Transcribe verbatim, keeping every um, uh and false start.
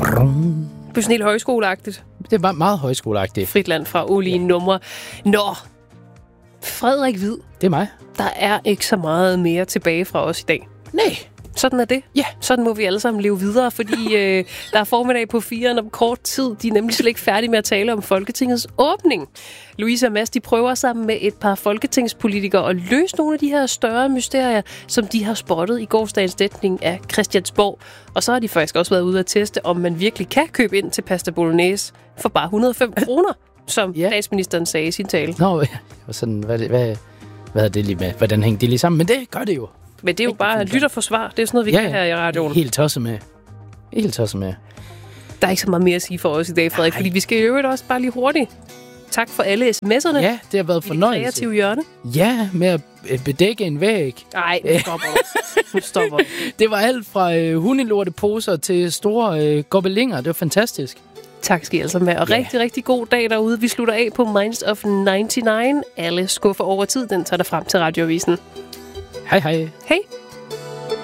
Det er sådan helt højskoleagtigt. Det var meget højskoleagtigt. Fritland fra ulige ja. numre. Nå, Frederik Hvid. Det er mig. Der er ikke så meget mere tilbage fra os i dag. Nej. Sådan er det. Ja. Sådan må vi alle sammen leve videre, fordi øh, der er formiddag på firen om kort tid. De er nemlig slet ikke færdige med at tale om Folketingets åbning. Louise og Mads, de prøver sammen med et par folketingspolitikere at løse nogle af de her større mysterier, som de har spottet i gårsdagens dækning af Christiansborg. Og så har de faktisk også været ude at teste, om man virkelig kan købe ind til pasta bolognese for bare et hundrede og fem kroner, som ja. statsministeren sagde i sin tale. Nå, ja. Sådan, hvad, hvad, hvad er det lige med? Hvordan hænger det lige sammen? Men det gør det jo. Men det er jo Rigtig bare lytterforsvar. Det er sådan noget, vi ja, kan her i radioen. Helt tosset med. Helt tosset med. Der er ikke så meget mere at sige for os i dag, Frederik, Nej. fordi vi skal jo også bare lige hurtigt. Tak for alle sms'erne. Ja, det har været fornøjelse. I det kreative hjørne. Ja, med at bedække en væg. Nej, nu stopper Nu stopper Det var alt fra øh, hundelorteposer til store øh, gobelinger. Det var fantastisk. Tak skal I altså med. Og yeah. rigtig, rigtig god dag derude. Vi slutter af på Minds of nioghalvfems. Alle skuffer over tid. Den tager der frem til Radioavisen. Hej hej. Hej.